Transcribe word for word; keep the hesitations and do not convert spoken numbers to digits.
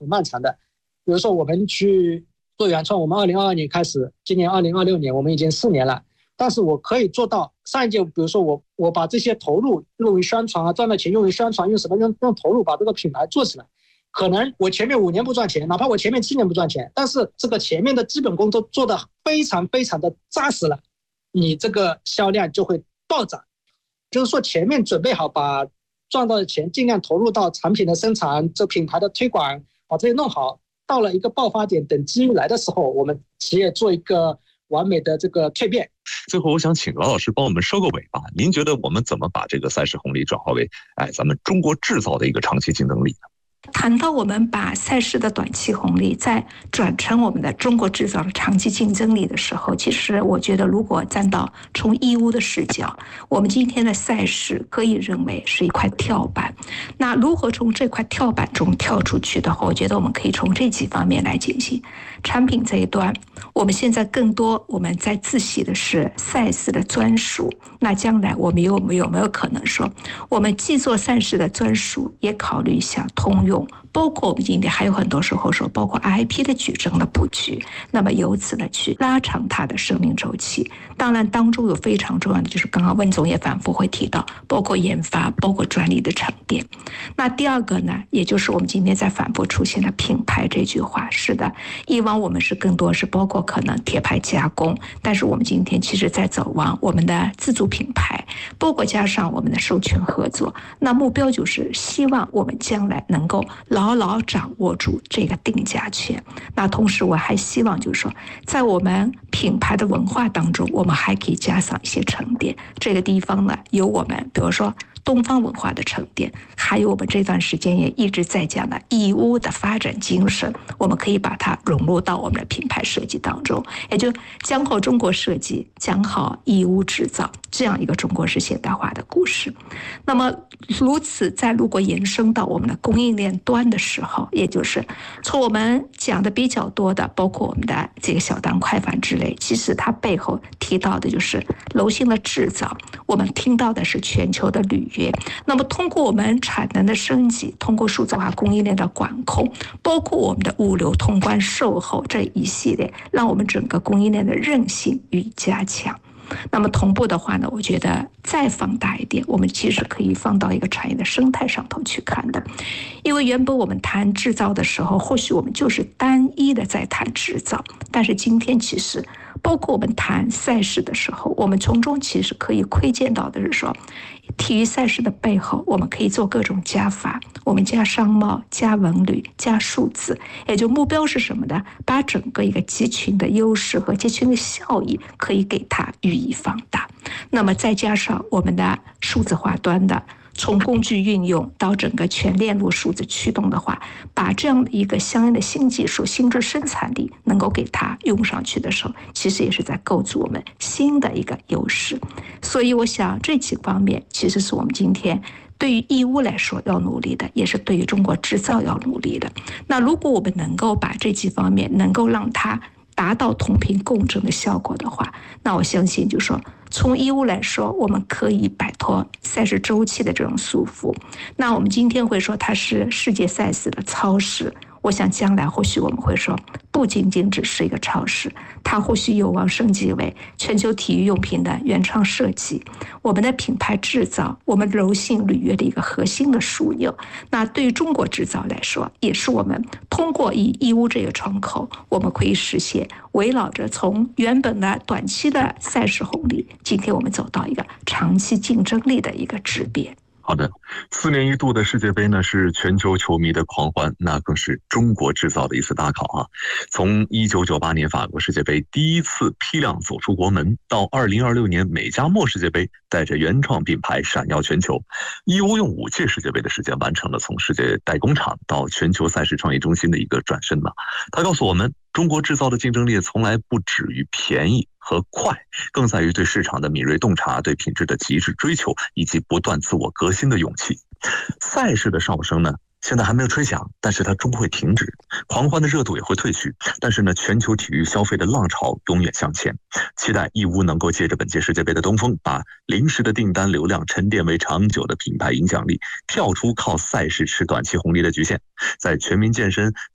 很漫长的。比如说我们去做原创，我们二零二二年开始，今年二零二六年，我们已经四年了。但是我可以做到上一届，比如说我我把这些投入用于宣传啊，赚的钱用于宣传，用什么用用投入把这个品牌做起来。可能我前面五年不赚钱，哪怕我前面七年不赚钱，但是这个前面的基本功都做得非常非常的扎实了，你这个销量就会暴涨。就是说前面准备好，把赚到的钱尽量投入到产品的生产、这品牌的推广，把这些弄好。到了一个爆发点，等机遇来的时候，我们企业做一个完美的这个蜕变。 最后，我想请老老师帮我们收个尾吧。您觉得我们怎么把这个赛事红利转化为哎咱们中国制造的一个长期竞争力呢？ 谈到我们把赛事的短期红利再转成我们的中国制造的长期竞争力的时候，其实我觉得如果站到从义乌的视角，我们今天的赛事可以认为是一块跳板。那如何从这块跳板中跳出去的话，我觉得我们可以从这几方面来进行。产品这一端，我们现在更多我们在自习的是赛事的专属，那将来我们有没有有没有可能说，我们既做赛事的专属，也考虑一下通用，包括我们今天还有很多时候说，包括 I P 的矩阵的布局，那么由此呢去拉长它的生命周期。当然当中有非常重要的，就是刚刚温总也反复会提到，包括研发，包括专利的沉淀。那第二个呢，也就是我们今天在反复出现的品牌这句话，是的，以往我们是更多是包括可能贴牌加工，但是我们今天其实在走往我们的自主品牌，包括加上我们的授权合作，那目标就是希望我们将来能够牢牢掌握住这个定价权。那同时我还希望就是说，在我们品牌的文化当中，我们还可以加上一些沉淀。这个地方呢，有我们比如说东方文化的沉淀，还有我们这段时间也一直在讲的义乌的发展精神，我们可以把它融入到我们的品牌设计当中，也就讲好中国设计，讲好义乌制造这样一个中国式现代化的故事。那么如此再如果延伸到我们的供应链端的时候，也就是从我们讲的比较多的，包括我们的这个小单快饭之类，其实它背后提到的就是柔性的制造，我们听到的是全球的履约。那么通过我们产能的升级，通过数字化供应链的管控，包括我们的物流通关售后这一系列，让我们整个供应链的韧性予以加强。那么同步的话呢，我觉得再放大一点，我们其实可以放到一个产业的生态上头去看的。因为原本我们谈制造的时候，或许我们就是单一的在谈制造，但是今天其实包括我们谈赛事的时候，我们从中其实可以窥见到的是说，体育赛事的背后，我们可以做各种加法，我们加商贸、加文旅、加数字，也就目标是什么呢？把整个一个集群的优势和集群的效益可以给它予以放大。那么再加上我们的数字化端的，从工具运用到整个全链路数字驱动的话，把这样的一个相应的新技术、新质生产力能够给它用上去的时候，其实也是在构筑我们新的一个优势。所以我想这几方面其实是我们今天对于义乌来说要努力的，也是对于中国制造要努力的。那如果我们能够把这几方面能够让它达到同频共振的效果的话，那我相信就是说，从义乌来说，我们可以摆脱赛事周期的这种束缚。那我们今天会说它是世界赛事的超市，我想将来或许我们会说，不仅仅只是一个超市，它或许有望升级为全球体育用品的原创设计，我们的品牌制造，我们柔性履约的一个核心的枢纽。那对于中国制造来说，也是我们通过以义乌这个窗口，我们可以实现围绕着从原本的短期的赛事红利，今天我们走到一个长期竞争力的一个质变。 好的，四年一度的世界杯呢，是全球球迷的狂欢，那更是中国制造的一次大考啊！从一九九八年法国世界杯第一次批量走出国门，到二零二六年美加墨世界杯带着原创品牌闪耀全球，义乌用五届世界杯的时间完成了从世界代工厂到全球赛事创意中心的一个转身吧。他告诉我们，中国制造的竞争力从来不止于便宜和快，更在于对市场的敏锐洞察，对品质的极致追求，以及不断自我革新的勇气。赛事的哨声呢，现在还没有吹响，但是它终会停止，狂欢的热度也会褪去，但是呢，全球体育消费的浪潮永远向前。期待义乌能够借着本届世界杯的东风，把临时的订单流量沉淀为长久的品牌影响力，跳出靠赛事吃短期红利的局限，在全民健身、